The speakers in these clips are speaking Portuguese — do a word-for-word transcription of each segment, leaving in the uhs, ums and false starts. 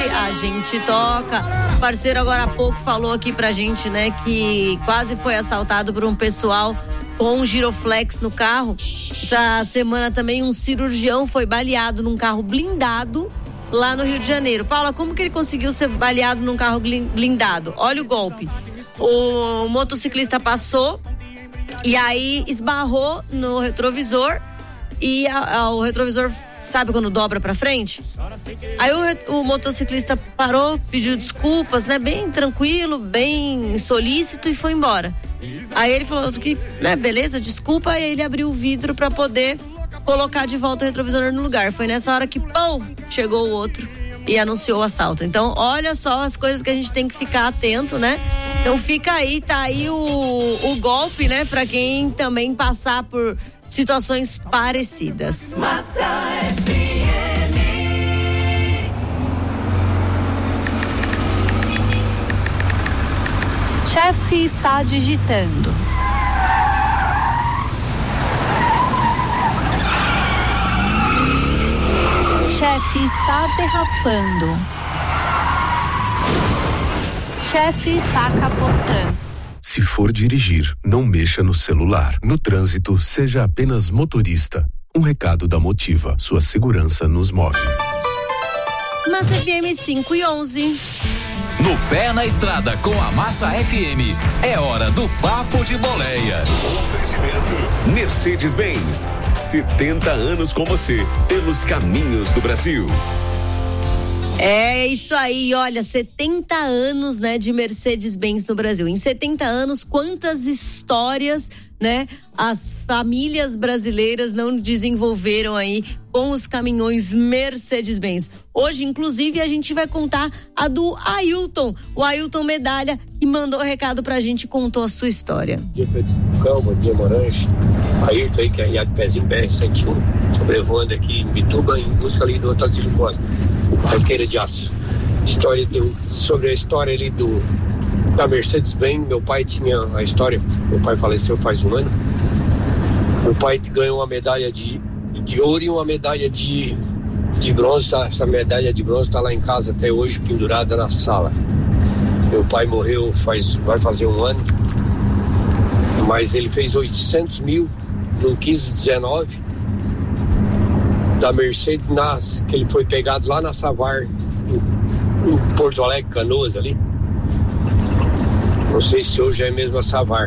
a gente toca. O parceiro agora há pouco falou aqui pra gente, né, que quase foi assaltado por um pessoal com um giroflex no carro. Essa semana também um cirurgião foi baleado num carro blindado lá no Rio de Janeiro. Paula, como que ele conseguiu ser baleado num carro blindado? Olha o golpe. O motociclista passou e aí esbarrou no retrovisor e a, a, o retrovisor, sabe quando dobra pra frente? Aí o, o motociclista parou, pediu desculpas, né? Bem tranquilo, bem solícito e foi embora. Aí ele falou que, né, beleza, desculpa, e ele abriu o vidro pra poder colocar de volta o retrovisor no lugar. Foi nessa hora que, pão, chegou o outro e anunciou o assalto. Então, olha só as coisas que a gente tem que ficar atento, né? Então fica aí, tá aí o, o golpe, né? Pra quem também passar por situações parecidas. Massa F M. Chefe está digitando. Chefe está derrapando. Chefe está capotando. Se for dirigir, não mexa no celular. No trânsito, seja apenas motorista. Um recado da Motiva. Sua segurança nos move. Massa F M cinco e onze. No Pé na Estrada com a Massa F M. É hora do Papo de Boleia. Oferecimento Mercedes-Benz. setenta anos com você, pelos caminhos do Brasil. É isso aí, olha, setenta anos, né, de Mercedes-Benz no Brasil. Em setenta anos, quantas histórias, né, as famílias brasileiras não desenvolveram aí com os caminhões Mercedes-Benz. Hoje, inclusive, a gente vai contar a do Ailton, o Ailton Medalha, que mandou um recado pra gente e contou a sua história. Bom dia, Pedro Cão, bom dia, Morange. Ailton aí, que é R A de Pezinho B R cento e um, sobrevoando aqui em Bituba, em busca ali do Otacílio Costa, Tanqueira de Aço. História do, sobre a história ali do da Mercedes-Benz. Meu pai tinha a história, meu pai faleceu faz um ano. Meu pai ganhou uma medalha de, de ouro e uma medalha de, de bronze. Essa medalha de bronze está lá em casa até hoje, pendurada na sala. Meu pai morreu faz, vai fazer um ano, mas ele fez oitocentos mil no quinze dezenove da Mercedes, nas, que ele foi pegado lá na Savar, em, em Porto Alegre, Canoas ali. Não sei se hoje é mesmo a Savar.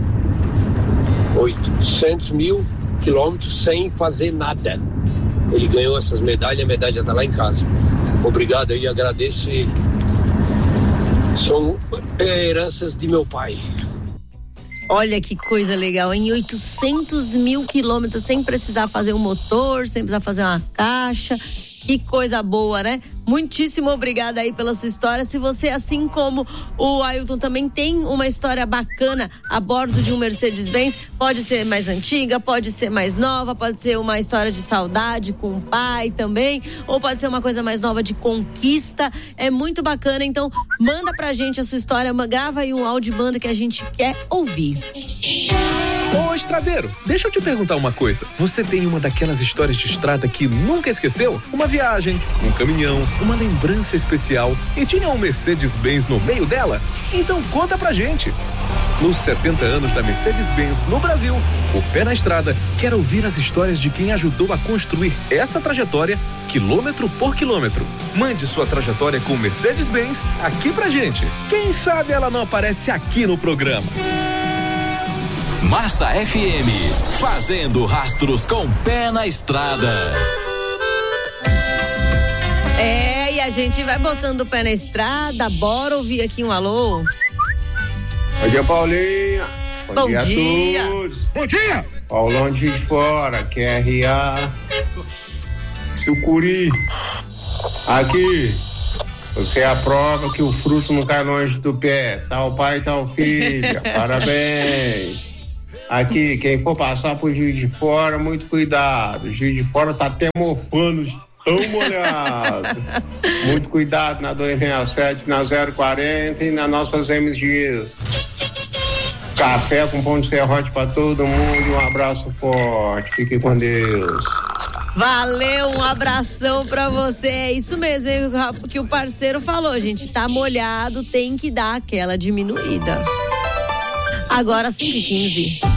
oitocentos mil quilômetros sem fazer nada. Ele ganhou essas medalhas, a medalha está lá em casa. Obrigado aí, agradeço. E são é, heranças de meu pai. Olha que coisa legal, em oitocentos mil quilômetros, sem precisar fazer um motor, sem precisar fazer uma caixa. Que coisa boa, né? Muitíssimo obrigada aí pela sua história. Se você, assim como o Ailton, também tem uma história bacana a bordo de um Mercedes-Benz, pode ser mais antiga, pode ser mais nova, pode ser uma história de saudade com o pai também, ou pode ser uma coisa mais nova de conquista. É muito bacana, então manda pra gente a sua história, grava aí um áudio banda que a gente quer ouvir. Ô estradeiro, deixa eu te perguntar uma coisa. Você tem uma daquelas histórias de estrada que nunca esqueceu? Uma viagem, um caminhão, uma lembrança especial e tinha um Mercedes-Benz no meio dela? Então conta pra gente. Nos setenta anos da Mercedes-Benz no Brasil, o Pé na Estrada quer ouvir as histórias de quem ajudou a construir essa trajetória quilômetro por quilômetro. Mande sua trajetória com Mercedes-Benz aqui pra gente. Quem sabe ela não aparece aqui no programa. Massa F M, fazendo rastros com Pé na Estrada. É, e a gente vai botando o pé na estrada. Bora ouvir aqui um alô. Bom dia, Paulinha. Bom, Bom dia, dia. a todos. Bom dia. Paulão de Fora, Q R A Sucuri. Aqui, você é a prova que o fruto não cai longe do pé. Tal pai, tal filha. Parabéns. Aqui, quem for passar por Juiz de Fora, muito cuidado. Juiz de Fora tá até mofando, tão molhado. Muito cuidado na duzentos e sessenta e sete, na zero quarenta e nas nossas M Gs. Café com pão de serrote pra todo mundo. Um abraço forte. Fique com Deus. Valeu, um abração pra você. É isso mesmo, hein, que o parceiro falou, gente. Tá molhado, tem que dar aquela diminuída. Agora cinco e quinze.